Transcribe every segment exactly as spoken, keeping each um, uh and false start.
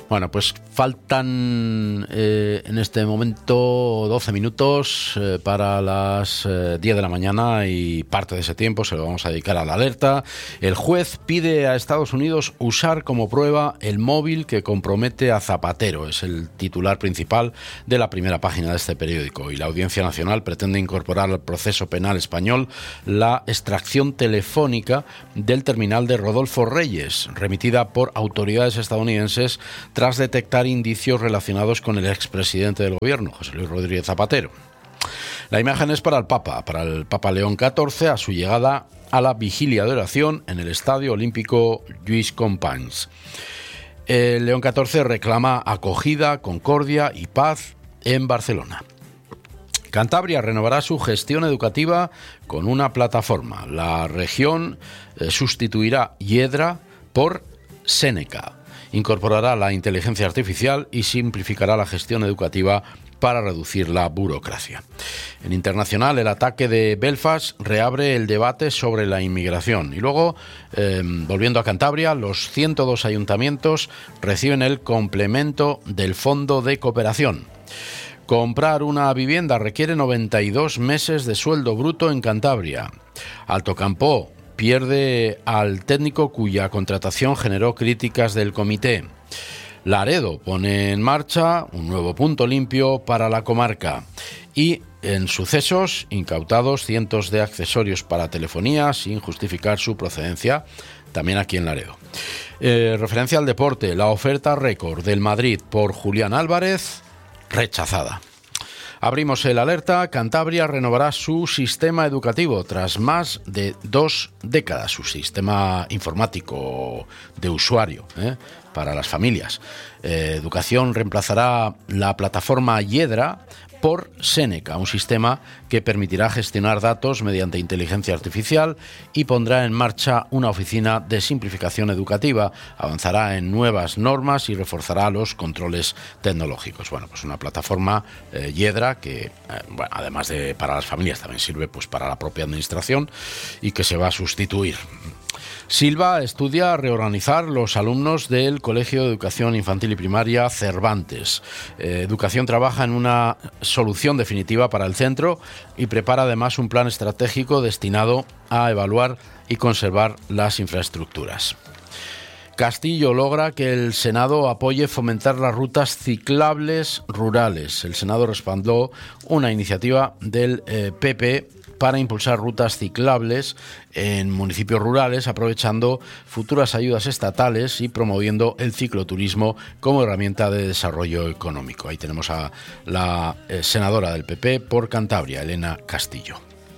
Bueno, pues faltan eh, en este momento doce minutos eh, para las eh, diez de la mañana y parte de ese tiempo se lo vamos a dedicar a la alerta. El juez pide a Estados Unidos usar como prueba el móvil que compromete a Zapatero. Es el titular principal de la primera página de este periódico. Y la Audiencia Nacional pretende incorporar al proceso penal español la extracción telefónica del terminal de Rodolfo Reyes, remitida por autoridades estadounidenses tras detectar indicios relacionados con el expresidente del gobierno, José Luis Rodríguez Zapatero. La imagen es para el Papa, para el Papa León catorce, a su llegada a la vigilia de oración en el Estadio Olímpico Lluís Companys. El León catorce reclama acogida, concordia y paz en Barcelona. Cantabria renovará su gestión educativa con una plataforma. La región eh, sustituirá Hiedra por Séneca. Incorporará la inteligencia artificial y simplificará la gestión educativa para reducir la burocracia. En internacional, el ataque de Belfast reabre el debate sobre la inmigración. Y luego, eh, volviendo a Cantabria, los ciento dos ayuntamientos reciben el complemento del Fondo de Cooperación. Comprar una vivienda requiere noventa y dos meses de sueldo bruto en Cantabria. Alto Campo pierde al técnico cuya contratación generó críticas del comité. Laredo pone en marcha un nuevo punto limpio para la comarca. Y en sucesos, incautados cientos de accesorios para telefonía sin justificar su procedencia, también aquí en Laredo. Eh, referencia al deporte, la oferta récord del Madrid por Julián Álvarez, rechazada. Abrimos el alerta. Cantabria renovará su sistema educativo tras más de dos décadas, su sistema informático de usuario ¿eh? para las familias. Eh, Educación reemplazará la plataforma Hiedra por Séneca, un sistema que permitirá gestionar datos mediante inteligencia artificial y pondrá en marcha una oficina de simplificación educativa, avanzará en nuevas normas y reforzará los controles tecnológicos. Bueno, pues una plataforma eh, Hiedra que, eh, bueno, además de para las familias, también sirve pues para la propia administración y que se va a sustituir. Silva estudia reorganizar los alumnos del Colegio de Educación Infantil y Primaria Cervantes. Eh, Educación trabaja en una solución definitiva para el centro y prepara además un plan estratégico destinado a evaluar y conservar las infraestructuras. Castillo logra que el Senado apoye fomentar las rutas ciclables rurales. El Senado respaldó una iniciativa del eh, P P para impulsar rutas ciclables en municipios rurales, aprovechando futuras ayudas estatales y promoviendo el cicloturismo como herramienta de desarrollo económico. Ahí tenemos a la eh, senadora del P P por Cantabria, Elena Castillo.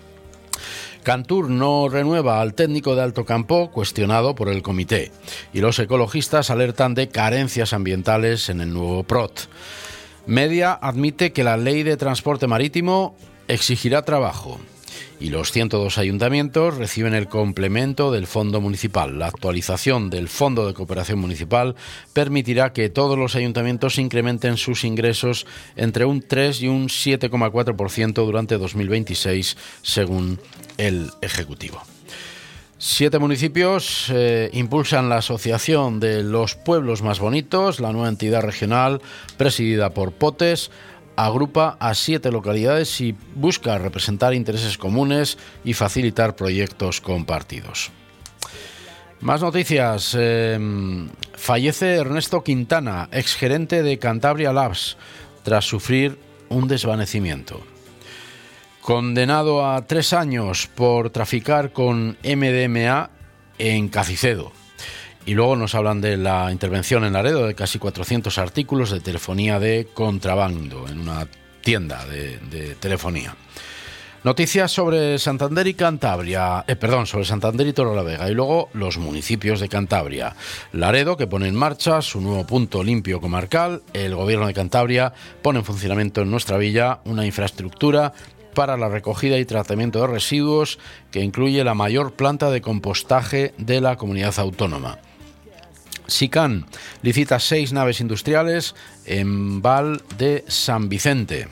Cantur no renueva al técnico de Alto Campo, cuestionado por el comité, y los ecologistas alertan de carencias ambientales en el nuevo P R O T. Media admite que la ley de transporte marítimo exigirá trabajo. Y los ciento dos ayuntamientos reciben el complemento del Fondo Municipal. La actualización del Fondo de Cooperación Municipal permitirá que todos los ayuntamientos incrementen sus ingresos entre un tres y un siete coma cuatro por ciento durante dos mil veintiséis, según el Ejecutivo. Siete municipios eh, impulsan la Asociación de los Pueblos Más Bonitos, la nueva entidad regional presidida por Potes. Agrupa a siete localidades y busca representar intereses comunes y facilitar proyectos compartidos. Más noticias. Eh, fallece Ernesto Quintana, exgerente de Cantabria Labs, tras sufrir un desvanecimiento. Condenado a tres años por traficar con M D M A en Cacicedo. Y luego nos hablan de la intervención en Laredo de casi cuatrocientos artículos de telefonía de contrabando en una tienda de, de telefonía. Noticias sobre Santander y Cantabria, eh, perdón, sobre Santander y Torrelavega, y luego los municipios de Cantabria. Laredo, que pone en marcha su nuevo punto limpio comarcal. El Gobierno de Cantabria pone en funcionamiento en nuestra villa una infraestructura para la recogida y tratamiento de residuos que incluye la mayor planta de compostaje de la comunidad autónoma. SICAN licita seis naves industriales en Val de San Vicente.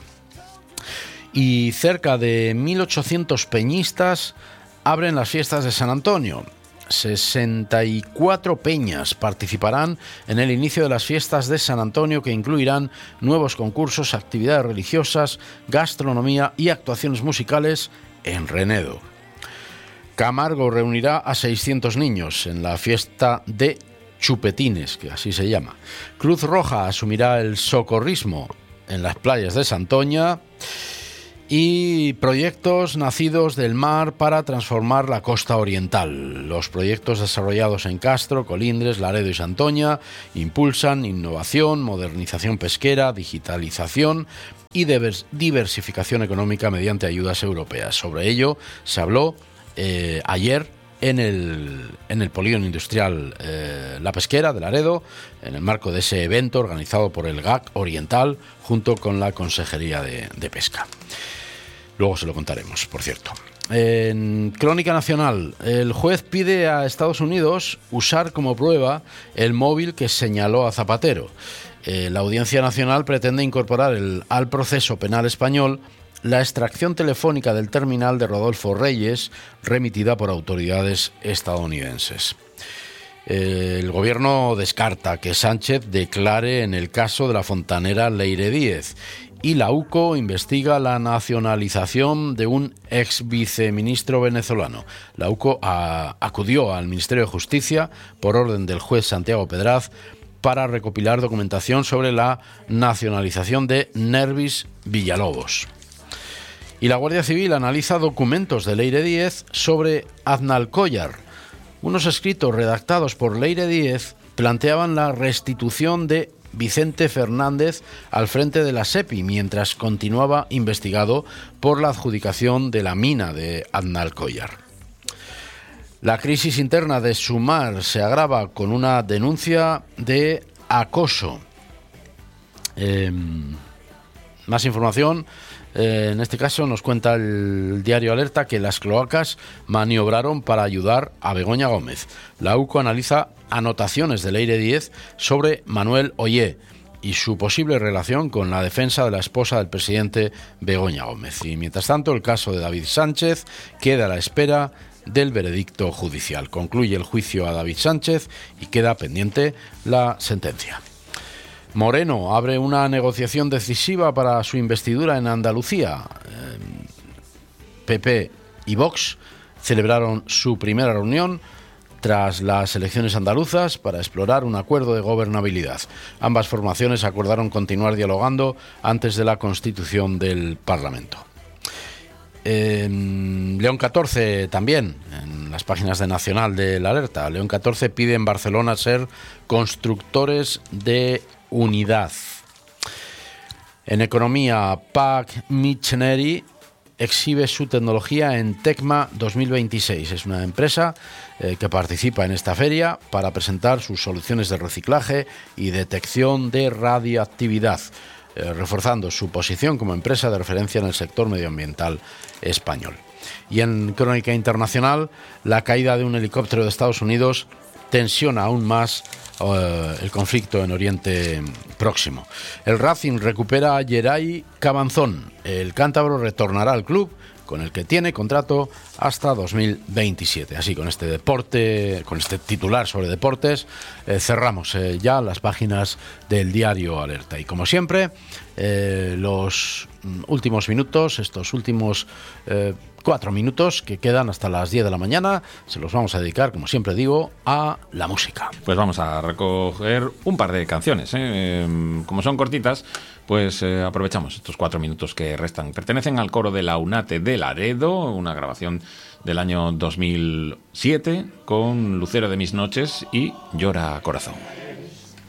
Y cerca de mil ochocientos peñistas abren las fiestas de San Antonio. sesenta y cuatro peñas participarán en el inicio de las fiestas de San Antonio, que incluirán nuevos concursos, actividades religiosas, gastronomía y actuaciones musicales en Renedo. Camargo reunirá a seiscientos niños en la fiesta de Chupetines, que así se llama. Cruz Roja asumirá el socorrismo en las playas de Santoña. Y proyectos nacidos del mar para transformar la costa oriental. Los proyectos desarrollados en Castro, Colindres, Laredo y Santoña impulsan innovación, modernización pesquera, digitalización y diversificación económica mediante ayudas europeas. Sobre ello se habló eh, ayer en el, en el polígono industrial eh, La Pesquera de Laredo, en el marco de ese evento organizado por el G A C Oriental junto con la Consejería de, de Pesca. Luego se lo contaremos, por cierto. En Crónica Nacional, el juez pide a Estados Unidos usar como prueba el móvil que señaló a Zapatero. Eh, la Audiencia Nacional pretende incorporar el, al proceso penal español la extracción telefónica del terminal de Rodolfo Reyes, remitida por autoridades estadounidenses. El gobierno descarta que Sánchez declare en el caso de la fontanera Leire Díez. Y la U C O investiga la nacionalización de un ex viceministro venezolano. La U C O a, acudió al Ministerio de Justicia por orden del juez Santiago Pedraz para recopilar documentación sobre la nacionalización de Nervis Villalobos. Y la Guardia Civil analiza documentos de Leire Díez sobre Aznalcóllar. Unos escritos redactados por Leire Díez planteaban la restitución de Vicente Fernández al frente de la SEPI, mientras continuaba investigado por la adjudicación de la mina de Aznalcóllar. La crisis interna de Sumar se agrava con una denuncia de acoso. Eh, más información. Eh, en este caso nos cuenta el diario Alerta que las cloacas maniobraron para ayudar a Begoña Gómez. La U C O analiza anotaciones de Leire Díez sobre Manuel Ollé y su posible relación con la defensa de la esposa del presidente Begoña Gómez. Y mientras tanto, el caso de David Sánchez queda a la espera del veredicto judicial. Concluye el juicio a David Sánchez y queda pendiente la sentencia. Moreno abre una negociación decisiva para su investidura en Andalucía. Eh, P P y Vox celebraron su primera reunión tras las elecciones andaluzas para explorar un acuerdo de gobernabilidad. Ambas formaciones acordaron continuar dialogando antes de la constitución del Parlamento. En León catorce también, en las páginas de Nacional de La Alerta, León catorce pide en Barcelona ser constructores de unidad. En economía, Pac Michneri exhibe su tecnología en Tecma dos mil veintiséis. Es una empresa eh, que participa en esta feria para presentar sus soluciones de reciclaje y detección de radioactividad, eh, reforzando su posición como empresa de referencia en el sector medioambiental español. Y en crónica internacional, la caída de un helicóptero de Estados Unidos tensiona aún más uh, el conflicto en Oriente Próximo. El Racing recupera a Yeray Cabanzón. El cántabro retornará al club con el que tiene contrato hasta dos mil veintisiete. Así, con este deporte, con este titular sobre deportes, eh, cerramos eh, ya las páginas del diario Alerta. Y como siempre, eh, los últimos minutos, estos últimos eh, cuatro minutos que quedan hasta las diez de la mañana, se los vamos a dedicar, como siempre digo, a la música. Pues vamos a recoger un par de canciones, ¿eh? Como son cortitas, pues eh, aprovechamos estos cuatro minutos que restan. Pertenecen al coro de la UNATE de Laredo, una grabación del año dos mil siete con Lucero de mis noches y Llora Corazón.